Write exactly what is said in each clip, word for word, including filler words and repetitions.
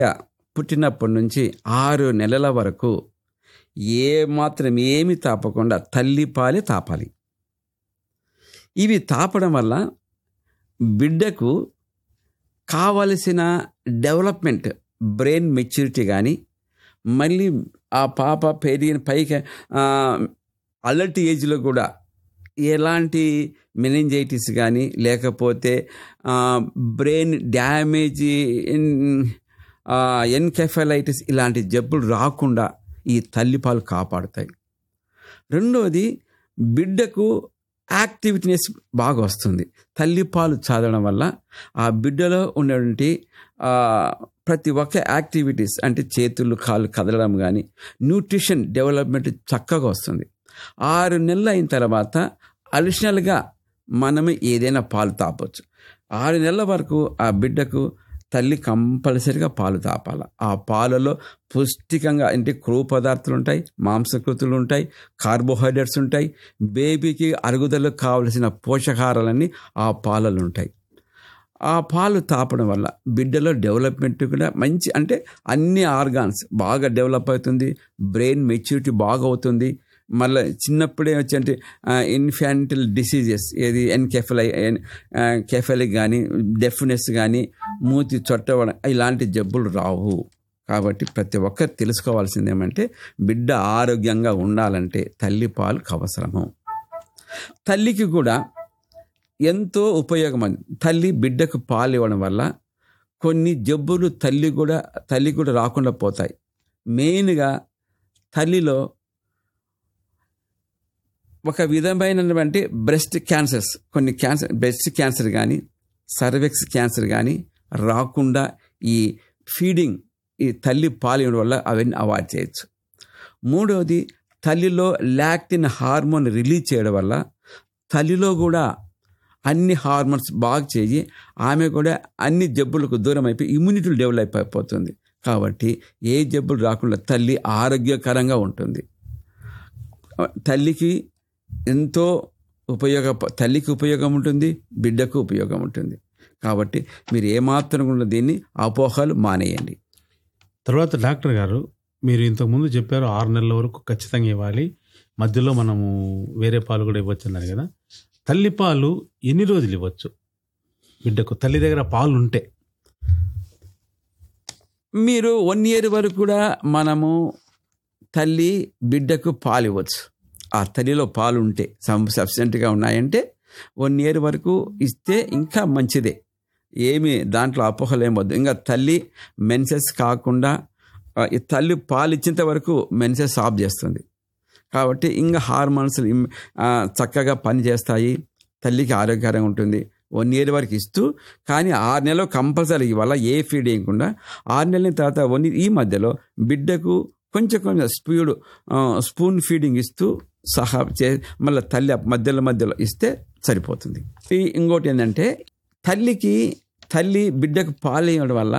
పుట్టినప్పటి నుంచి ఆరు నెలల వరకు ఏ మాత్రం ఏమి తాపకుండా తల్లిపాలే తాపాలి. ఇవి తాపడం వల్ల బిడ్డకు కావలసిన డెవలప్మెంట్, బ్రెయిన్ మెచ్యూరిటీ కానీ, మళ్ళీ ఆ పాప పెరిగిన పైకి అలర్ట్ ఏజ్లో కూడా ఎలాంటి మెనింజైటిస్ కానీ లేకపోతే బ్రెయిన్ డ్యామేజ్, ఎన్కెఫలైటిస్ ఇలాంటి జబ్బులు రాకుండా ఈ తల్లిపాలు కాపాడుతాయి. రెండోది, బిడ్డకు యాక్టివిటీనెస్ బాగా వస్తుంది. తల్లిపాలు చదవడం వల్ల ఆ బిడ్డలో ఉన్నటువంటి ప్రతి ఒక్క యాక్టివిటీస్ అంటే చేతులు కాళ్ళు కదలడం కానీ, న్యూట్రిషన్ డెవలప్మెంట్ చక్కగా వస్తుంది. ఆరు నెలలు అయిన తర్వాత అడిషనల్గా మనము ఏదైనా పాలు తాపొచ్చు. ఆరు నెలల వరకు ఆ బిడ్డకు తల్లి కంపల్సరిగా పాలు తాపాలి. ఆ పాలలో పుష్టికంగా అంటే క్రొవ్వు పదార్థాలు ఉంటాయి, మాంసకృతులు ఉంటాయి, కార్బోహైడ్రేట్స్ ఉంటాయి. బేబీకి అరుగుదలకు కావలసిన పోషకాహారాలన్నీ ఆ పాలలో ఉంటాయి. ఆ పాలు తాపడం వల్ల బిడ్డలో డెవలప్మెంట్ కూడా మంచి, అంటే అన్ని ఆర్గాన్స్ బాగా డెవలప్ అవుతుంది, బ్రెయిన్ మెచ్యూరిటీ బాగా అవుతుంది. మళ్ళీ చిన్నప్పుడే వచ్చి అంటే ఇన్ఫాంటల్ డిసీజెస్ ఏది ఎన్కెఫలై కెఫలిక్ కానీ, డెఫ్నెస్ కానీ, మూతి చొట్టవడం ఇలాంటి జబ్బులు రావు. కాబట్టి ప్రతి ఒక్కరు తెలుసుకోవాల్సింది ఏమంటే బిడ్డ ఆరోగ్యంగా ఉండాలంటే తల్లిపాలు అవసరము. తల్లికి కూడా ఎంతో ఉపయోగం. తల్లి బిడ్డకు పాలు ఇవ్వడం వల్ల కొన్ని జబ్బులు తల్లి కూడా తల్లి కూడా రాకుండా పోతాయి. మెయిన్గా తల్లిలో ఒక విధమైనటువంటి బ్రెస్ట్ క్యాన్సర్స్, కొన్ని క్యాన్సర్ బ్రెస్ట్ క్యాన్సర్ కానీ సర్వెక్స్ క్యాన్సర్ కానీ రాకుండా ఈ ఫీడింగ్, ఈ తల్లి పాలు ఇవ్వడం వల్ల అవన్నీ అవాయిడ్ చేయొచ్చు. మూడవది, తల్లిలో లాక్టిన్ హార్మోన్ రిలీజ్ చేయడం వల్ల తల్లిలో కూడా అన్ని హార్మోన్స్ బాగా చేయి ఆమె కూడా అన్ని జబ్బులకు దూరం అయిపోయి ఇమ్యూనిటీ డెవలప్ అయిపోతుంది. కాబట్టి ఏ జబ్బులు రాకుండా తల్లి ఆరోగ్యకరంగా ఉంటుంది. తల్లికి ఎంతో ఉపయోగ తల్లికి ఉపయోగం ఉంటుంది, బిడ్డకు ఉపయోగం ఉంటుంది. కాబట్టి మీరు ఏమాత్రం కూడా దీన్ని అపోహలు మానేయండి. తర్వాత డాక్టర్ గారు, మీరు ఇంతకుముందు చెప్పారు ఆరు నెలల వరకు ఖచ్చితంగా ఇవ్వాలి, మధ్యలో మనము వేరే పాలు కూడా ఇవ్వచ్చు అన్నారు కదా. తల్లిపాలు ఎన్ని రోజులు ఇవ్వచ్చు బిడ్డకు, తల్లి దగ్గర పాలు ఉంటే? మీరు వన్ ఇయర్ వరకు కూడా మనము తల్లి బిడ్డకు పాలు ఇవ్వచ్చు. ఆ తల్లిలో పాలు ఉంటే సఫిషియెంట్గా ఉన్నాయంటే వన్ ఇయర్ వరకు ఇస్తే ఇంకా మంచిదే. ఏమి దాంట్లో అపోహలు ఏమొద్దు. ఇంకా తల్లి మెన్సెస్ కాకుండా తల్లి పాలు ఇచ్చేంత వరకు మెన్సెస్ ఆఫ్ చేస్తుంది. కాబట్టి ఇంకా హార్మోన్స్ చక్కగా పనిచేస్తాయి, తల్లికి ఆరోగ్యకరంగా ఉంటుంది. వన్ ఇయర్ వరకు ఇస్తూ, కానీ ఆరు నెలలు కంపల్సరీ ఇవ్వాల, ఏ ఫీడ్ వేయకుండా. ఆరు నెలల తర్వాత వన్ ఈ మధ్యలో బిడ్డకు కొంచెం కొంచెం స్పీడ్ స్పూన్ ఫీడింగ్ ఇస్తూ సహా చే మళ్ళీ తల్లి మధ్యలో మధ్యలో ఇస్తే సరిపోతుంది. ఇంకోటి ఏంటంటే తల్లికి తల్లి బిడ్డకు పాలు ఇవ్వడం వల్ల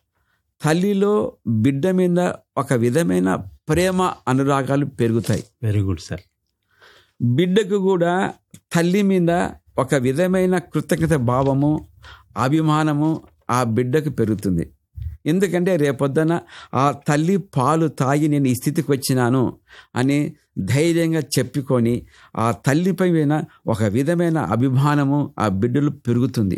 తల్లిలో బిడ్డ మీద ఒక విధమైన ప్రేమ అనురాగాలు పెరుగుతాయి. Very good sir. బిడ్డకు కూడా తల్లి మీద ఒక విధమైన కృతజ్ఞత భావము, అభిమానము ఆ బిడ్డకు పెరుగుతుంది. ఎందుకంటే రేపొద్దున ఆ తల్లి పాలు తాగి నేను ఈ స్థితికి వచ్చినాను అని ధైర్యంగా చెప్పుకొని ఆ తల్లిపై మీద ఒక విధమైన అభిమానము ఆ బిడ్డలు పెరుగుతుంది.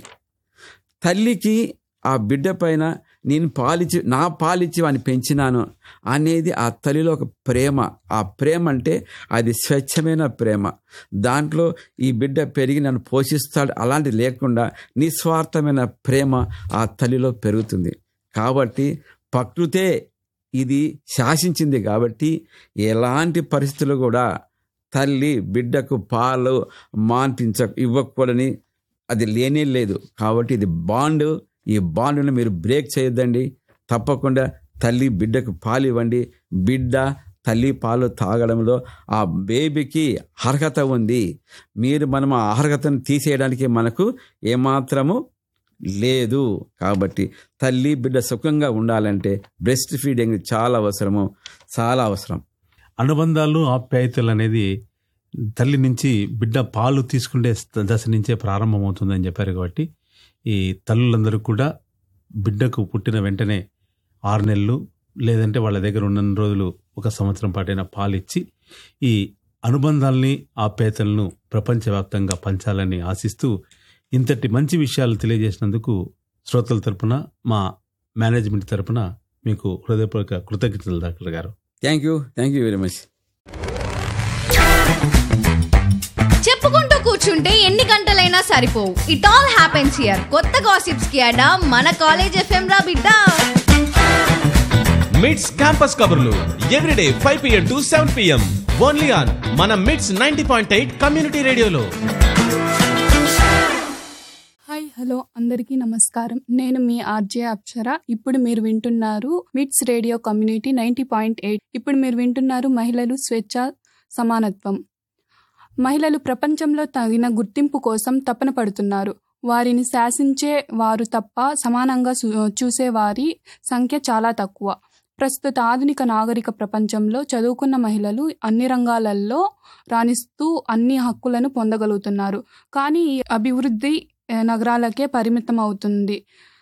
తల్లికి ఆ బిడ్డ పైన నేను పాలిచ్చి నా పాలిచ్చి వాడిని పెంచినాను అనేది ఆ తల్లిలో ఒక ప్రేమ. ఆ ప్రేమ అంటే అది స్వచ్ఛమైన ప్రేమ. దాంట్లో ఈ బిడ్డ పెరిగి నన్ను పోషిస్తాడు అలాంటి లేకుండా నిస్వార్థమైన ప్రేమ ఆ తల్లిలో పెరుగుతుంది. కాబట్టి ప్రకృతే ఇది శాసించింది. కాబట్టి ఎలాంటి పరిస్థితులు కూడా తల్లి బిడ్డకు పాలు మాన్పించ ఇవ్వకూడని అది లేనే లేదు. కాబట్టి ఇది బాండ్. ఈ బాండ్ను మీరు బ్రేక్ చేయొద్దండి. తప్పకుండా తల్లి బిడ్డకు పాలు ఇవ్వండి. బిడ్డ తల్లి పాలు తాగడంలో ఆ బేబీకి అర్హత ఉంది. మీరు మనం ఆ అర్హతను తీసేయడానికి మనకు ఏమాత్రము లేదు. కాబట్టి తల్లి బిడ్డ సుఖంగా ఉండాలంటే బ్రెస్ట్ ఫీడింగ్ చాలా అవసరము, చాలా అవసరం. అనుబంధాలు, ఆప్యాయతలు అనేది తల్లి నుంచి బిడ్డ పాలు తీసుకుంటే దశ నుంచే ప్రారంభమవుతుందని చెప్పారు. కాబట్టి ఈ తల్లులందరూ కూడా బిడ్డకు పుట్టిన వెంటనే ఆరు నెలలు లేదంటే వాళ్ళ దగ్గర ఉన్న రోజులు ఒక సంవత్సరం పాటైన పాలు ఇచ్చి ఈ అనుబంధాలని ఆప్యాయతలను ప్రపంచవ్యాప్తంగా పంచాలని ఆశిస్తూ ఇంతటి మంచి విషయాలు తెలియజేసినందుకు శ్రోతల తరపున మా మేనేజ్మెంట్ తరపున మీకు హృదయపూర్వక కృతజ్ఞతలు డాక్టర్ గారు. Thank you thank you very much. చెప్పుకుంటూ కూర్చుంటే ఎన్ని గంటలైనా సరిపోవు. It all happens here. కొత్త గాసిప్స్ కి అడా మన కాలేజ్ ఎఫ్ఎం రా బిడ్డ. మిట్స్ క్యాంపస్ కబుర్లు everyday five PM to seven PM only on మన మిట్స్ నైంటీ పాయింట్ ఎయిట్ కమ్యూనిటీ రేడియోలో. హాయ్ హలో అందరికీ నమస్కారం. నేను మీ ఆర్జే అప్సర. ఇప్పుడు మీరు వింటున్నారు మిట్స్ radio community ninety point eight. ఇప్పుడు మీరు వింటున్నారు మహిళలు స్వేచ్ఛ సమానత్వం. మహిళలు ప్రపంచంలో తగిన గుర్తింపు కోసం తపన పడుతున్నారు. వారిని శాసించే వారు తప్ప సమానంగా చూసే వారి సంఖ్య చాలా తక్కువ. ప్రస్తుత ఆధునిక నాగరిక ప్రపంచంలో చదువుకున్న మహిళలు అన్ని రంగాలలో రాణిస్తూ అన్ని హక్కులను పొందగలుగుతున్నారు. కానీ ఈ అభివృద్ధి నగరాలకే పరిమితం అవుతుంది.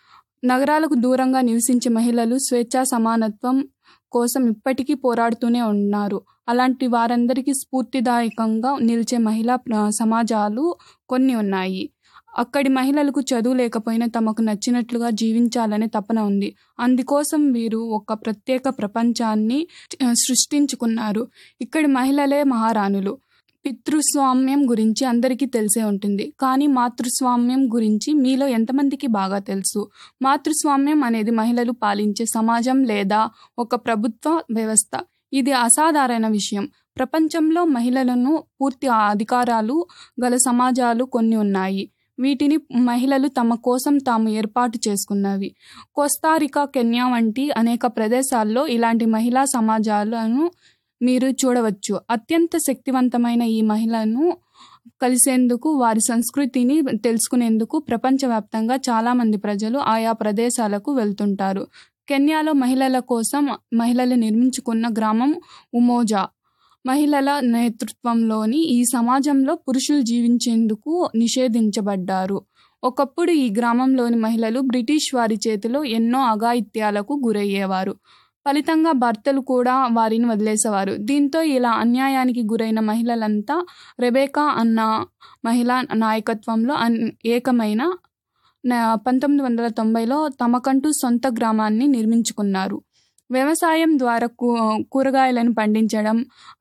నగరాలకు దూరంగా నివసించే మహిళలు స్వేచ్ఛా సమానత్వం కోసం ఇప్పటికీ పోరాడుతూనే ఉన్నారు. అలాంటి వారందరికీ స్ఫూర్తిదాయకంగా నిలిచే మహిళా సమాజాలు కొన్ని ఉన్నాయి. అక్కడి మహిళలకు చదువు లేకపోయినా తమకు నచ్చినట్లుగా జీవించాలనే తపన ఉంది. అందుకోసం వీరు ఒక ప్రత్యేక ప్రపంచాన్ని సృష్టించుకున్నారు. ఇక్కడి మహిళలే మహారాణులు. పితృస్వామ్యం గురించి అందరికీ తెలిసే ఉంటుంది. కానీ మాతృస్వామ్యం గురించి మీలో ఎంతమందికి బాగా తెలుసు? మాతృస్వామ్యం అనేది మహిళలు పాలించే సమాజం లేదా ఒక ప్రభుత్వ వ్యవస్థ. ఇది అసాధారణ విషయం. ప్రపంచంలో మహిళలను పూర్తి అధికారాలు గల సమాజాలు కొన్ని ఉన్నాయి. వీటిని మహిళలు తమ కోసం తాము ఏర్పాటు చేసుకున్నవి. కోస్తారికా, కెన్యా వంటి అనేక ప్రదేశాల్లో ఇలాంటి మహిళా సమాజాలను మీరు చూడవచ్చు. అత్యంత శక్తివంతమైన ఈ మహిళలను కలిసేందుకు, వారి సంస్కృతిని తెలుసుకునేందుకు ప్రపంచవ్యాప్తంగా చాలామంది ప్రజలు ఆయా ప్రదేశాలకు వెళ్తుంటారు. కెన్యాలో మహిళల కోసం మహిళలు నిర్మించుకున్న గ్రామం ఉమోజా. మహిళల నేతృత్వంలోని ఈ సమాజంలో పురుషులు జీవించేందుకు నిషేధించబడ్డారు. ఒకప్పుడు ఈ గ్రామంలోని మహిళలు బ్రిటిష్ వారి చేతిలో ఎన్నో అఘాయిత్యాలకు గురయ్యేవారు. ఫలితంగా భర్తలు కూడా వారిని వదిలేసేవారు. దీంతో ఇలా అన్యాయానికి గురైన మహిళలంతా రెబేకా అన్న మహిళా నాయకత్వంలో ఏకమైన పంతొమ్మిది వందల తొంభైలో తమకంటూ సొంత గ్రామాన్ని నిర్మించుకున్నారు. వ్యవసాయం ద్వారా కూ కూరగాయలను పండించడం,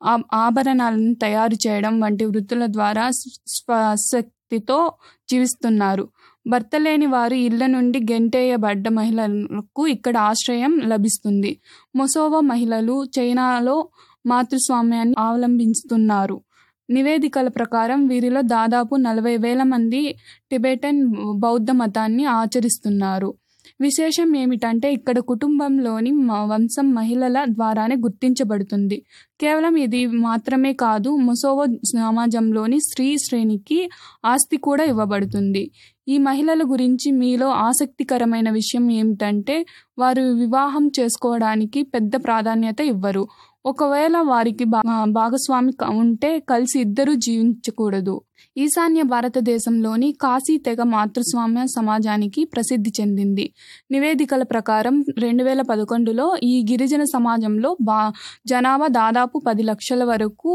ఆభరణాలను తయారు చేయడం వంటి వృత్తుల ద్వారా స్వశక్తితో జీవిస్తున్నారు. భర్త లేని వారు ఇళ్ల నుండి గెంటేయబడ్డ మహిళలకు ఇక్కడ ఆశ్రయం లభిస్తుంది. మొసోవో మహిళలు చైనాలో మాతృస్వామ్యాన్ని అవలంబిస్తున్నారు. నివేదికల ప్రకారం వీరిలో దాదాపు నలభై వేల మంది టిబెటన్ బౌద్ధ మతాన్ని ఆచరిస్తున్నారు. విశేషం ఏమిటంటే ఇక్కడ కుటుంబంలోని వంశం మహిళల ద్వారానే గుర్తించబడుతుంది. కేవలం ఇది మాత్రమే కాదు, మొసోవో సమాజంలోని స్త్రీ శ్రేణికి ఆస్తి కూడా ఇవ్వబడుతుంది. ఈ మహిళల గురించి మీలో ఆసక్తికరమైన విషయం ఏమిటంటే వారు వివాహం చేసుకోవడానికి పెద్ద ప్రాధాన్యత ఇవ్వరు. ఒకవేళ వారికి భాగస్వామి ఉంటే కలిసి ఇద్దరూ జీవించకూడదు. ఈశాన్య భారతదేశంలోని కాశీ తెగ మాతృస్వామ్య సమాజానికి ప్రసిద్ధి చెందింది. నివేదికల ప్రకారం రెండు వేల పదకొండులో ఈ గిరిజన సమాజంలో బా జనాభా దాదాపు పది లక్షల వరకు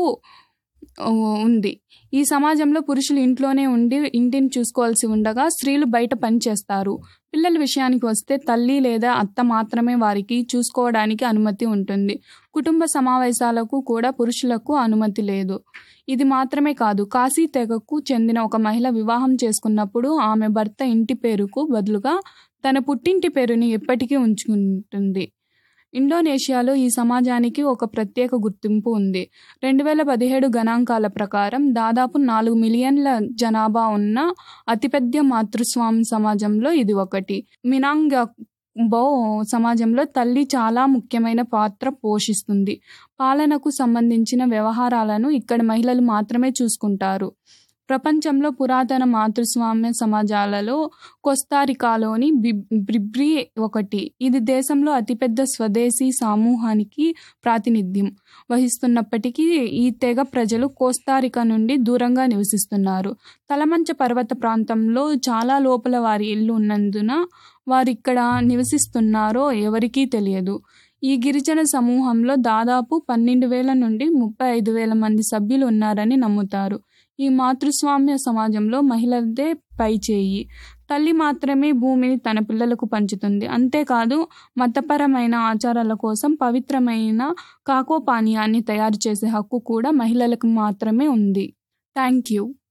ఉంది. ఈ సమాజంలో పురుషులు ఇంట్లోనే ఉండి ఇంటిని చూసుకోవాల్సి ఉండగా స్త్రీలు బయట పనిచేస్తారు. పిల్లల విషయానికి వస్తే తల్లి లేదా అత్త మాత్రమే వారికి చూసుకోవడానికి అనుమతి ఉంటుంది. కుటుంబ సమావేశాలకు కూడా పురుషులకు అనుమతి లేదు. ఇది మాత్రమే కాదు, కాశీ తెగకు చెందిన ఒక మహిళ వివాహం చేసుకున్నప్పుడు ఆమె భర్త ఇంటి పేరుకు బదులుగా తన పుట్టింటి పేరుని ఎప్పటికీ ఉంచుకుంటుంది. ఇండోనేషియాలో ఈ సమాజానికి ఒక ప్రత్యేక గుర్తింపు ఉంది. రెండు వేల పదిహేడు గణాంకాల ప్రకారం దాదాపు నాలుగు మిలియన్ల జనాభా ఉన్న అతిపెద్ద మాతృస్వామ్య సమాజంలో ఇది ఒకటి. మినాంగ్బో సమాజంలో తల్లి చాలా ముఖ్యమైన పాత్ర పోషిస్తుంది. పాలనకు సంబంధించిన వ్యవహారాలను ఇక్కడ మహిళలు మాత్రమే చూసుకుంటారు. ప్రపంచంలో పురాతన మాతృస్వామ్య సమాజాలలో కోస్తారికాలోని బి బ్రిబ్రి ఒకటి. ఇది దేశంలో అతిపెద్ద స్వదేశీ సమూహానికి ప్రాతినిధ్యం వహిస్తున్నప్పటికీ ఈ తెగ ప్రజలు కోస్తారికా నుండి దూరంగా నివసిస్తున్నారు. తలమంచ పర్వత ప్రాంతంలో చాలా లోపల వారి ఇల్లు ఉన్నందున వారిక్కడ నివసిస్తున్నారో ఎవరికీ తెలియదు. ఈ గిరిజన సమూహంలో దాదాపు పన్నెండు వేల నుండి ముప్పై ఐదు వేల మంది సభ్యులు ఉన్నారని నమ్ముతారు. ఈ మాతృస్వామ్య సమాజంలో మహిళలదే పైచేయి. తల్లి మాత్రమే భూమిని తన పిల్లలకు పంచుతుంది. అంతేకాదు మతపరమైన ఆచారాల కోసం పవిత్రమైన కాకో పానీయాన్ని తయారు చేసే హక్కు కూడా మహిళలకు మాత్రమే ఉంది. Thank you.